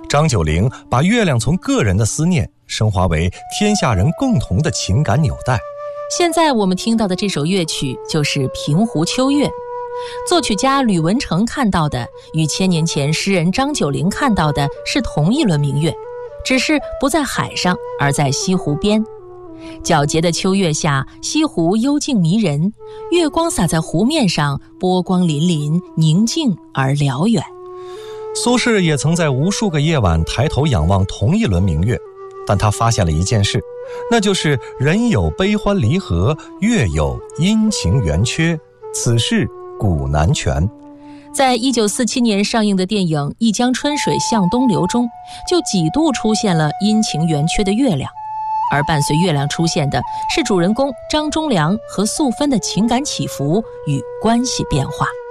张九龄把月亮从个人的思念升华为天下人共同的情感纽带。 现在我们听到的这首乐曲就是《平湖秋月》，作曲家吕文成看到的与千年前诗人张九龄看到的是同一轮明月，只是不在海上，而在西湖边。皎洁的秋月下，西湖幽静迷人，月光洒在湖面上，波光粼粼，宁静而辽远。 苏轼也曾在无数个夜晚抬头仰望同一轮明月，但他发现了一件事，那就是人有悲欢离合，月有阴晴圆缺，此事古难全。 在1947年上映的电影《一江春水向东流》中，就几度出现了阴晴圆缺的月亮，而伴随月亮出现的是主人公张忠良和素芬的情感起伏与关系变化。